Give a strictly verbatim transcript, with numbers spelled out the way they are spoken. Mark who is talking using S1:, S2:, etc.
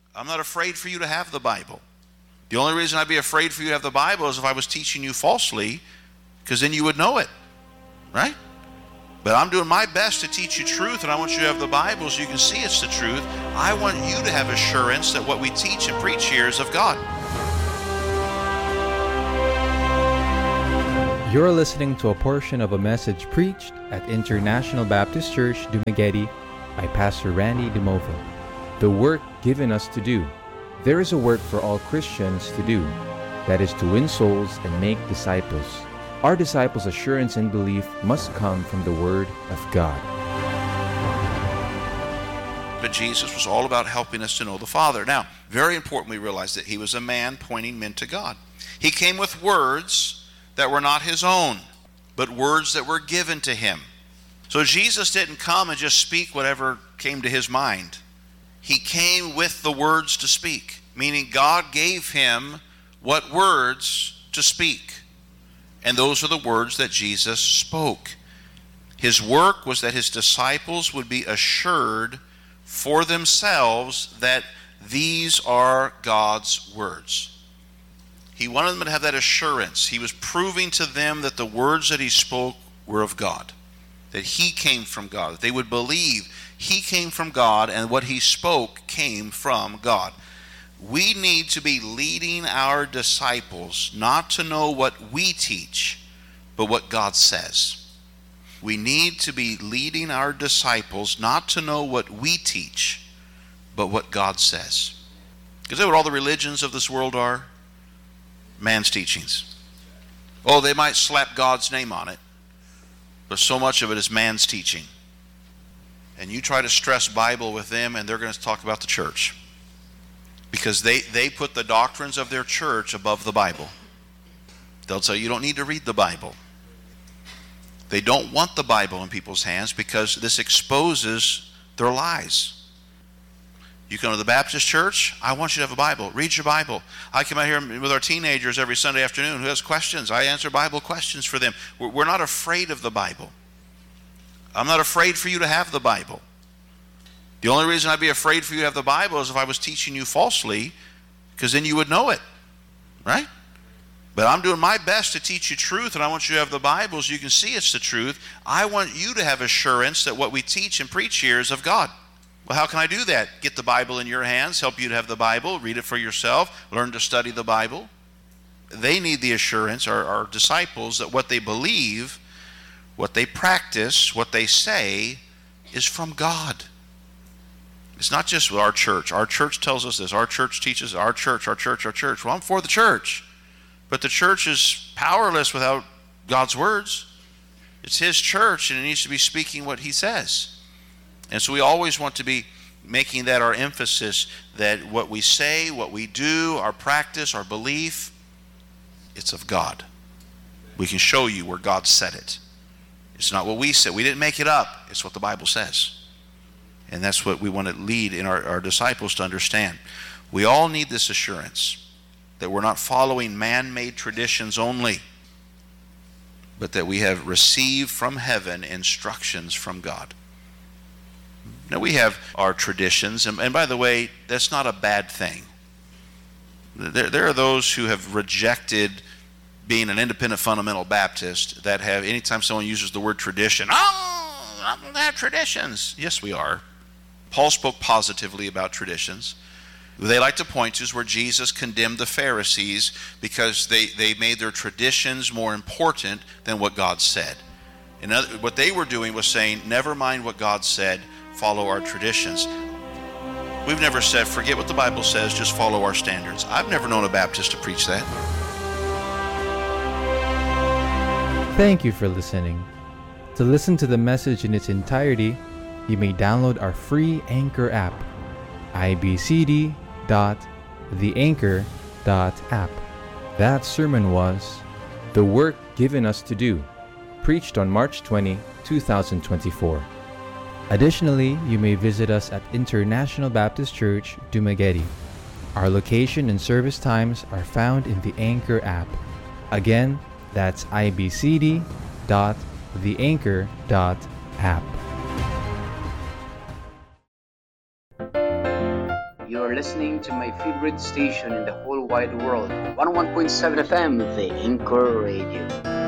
S1: I'm not afraid for you to have the Bible. The only reason I'd be afraid for you to have the Bible is if I was teaching you falsely, because then you would know it, right? But I'm doing my best to teach you truth, and I want you to have the Bible so you can see it's the truth. I want you to have assurance that what we teach and preach here is of God.
S2: You're listening to a portion of a message preached at International Baptist Church, Dumaguete by Pastor Randy DeMova. The work given us to do. There is a work for all Christians to do, that is to win souls and make disciples. Our disciples' assurance and belief must come from the Word of God.
S1: But Jesus was all about helping us to know the Father. Now, very important we realize that he was a man pointing men to God. He came with words that were not his own, but words that were given to him. So Jesus didn't come and just speak whatever came to his mind. He came with the words to speak, meaning God gave him what words to speak. And those are the words that Jesus spoke. His work was that his disciples would be assured for themselves that these are God's words. He wanted them to have that assurance. He was proving to them that the words that he spoke were of God, that he came from God, that they would believe he came from God and what he spoke came from God. We need to be leading our disciples not to know what we teach, but what God says. We need to be leading our disciples not to know what we teach, but what God says. Because that's what all the religions of this world are? Man's teachings. Oh, they might slap God's name on it, but so much of it is man's teaching. And you try to stress Bible with them, and they're going to talk about the church. Because they, they put the doctrines of their church above the Bible. They'll tell you you don't need to read the Bible. They don't want the Bible in people's hands because this exposes their lies. You come to the Baptist church, I want you to have a Bible. Read your Bible. I come out here with our teenagers every Sunday afternoon who has questions. I answer Bible questions for them. We're, we're not afraid of the Bible. I'm not afraid for you to have the Bible. The only reason I'd be afraid for you to have the Bible is if I was teaching you falsely, because then you would know it, right? But I'm doing my best to teach you truth, and I want you to have the Bible so you can see it's the truth. I want you to have assurance that what we teach and preach here is of God. Well, how can I do that? Get the Bible in your hands, help you to have the Bible, read it for yourself, learn to study the Bible. They need the assurance, our, our disciples, that what they believe, what they practice, what they say is from God. It's not just with our church. Our church tells us this. Our church teaches our church, our church, our church. Well, I'm for the church. But the church is powerless without God's words. It's his church, and it needs to be speaking what he says. And so we always want to be making that our emphasis, that what we say, what we do, our practice, our belief, it's of God. We can show you where God said it. It's not what we said. We didn't make it up. It's what the Bible says. And that's what we want to lead in our, our disciples to understand. We all need this assurance that we're not following man-made traditions only, but that we have received from heaven instructions from God. Now we have our traditions, and, and by the way, that's not a bad thing. There, there are those who have rejected being an independent fundamental Baptist that have, anytime someone uses the word tradition, oh, I don't have traditions. Yes, we are. Paul spoke positively about traditions. They like to point to is where Jesus condemned the Pharisees because they, they made their traditions more important than what God said. And what they were doing was saying, never mind what God said, follow our traditions. We've never said, forget what the Bible says, just follow our standards. I've never known a Baptist to preach that.
S2: Thank you for listening. To listen to the message in its entirety, you may download our free Anchor app, i b c d dot the anchor dot app. That sermon was The Work Given Us to Do, preached on March twentieth, twenty twenty-four. Additionally, you may visit us at International Baptist Church, Dumaguete. Our location and service times are found in the Anchor app. Again, that's i b c d dot the anchor dot app.
S3: You're listening to my favorite station in the whole wide world, one oh one point seven F M, The Anchor Radio.